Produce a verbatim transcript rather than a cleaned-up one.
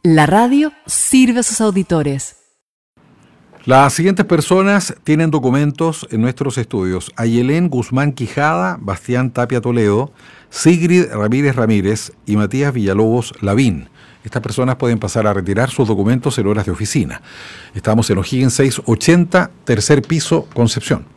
La radio sirve a sus auditores. Las siguientes personas tienen documentos en nuestros estudios: Ayelén Guzmán Quijada, Bastián Tapia Toledo, Sigrid Ramírez Ramírez y Matías Villalobos Lavín. Estas personas pueden pasar a retirar sus documentos en horas de oficina. Estamos en O'Higgins seiscientos ochenta, tercer piso, Concepción.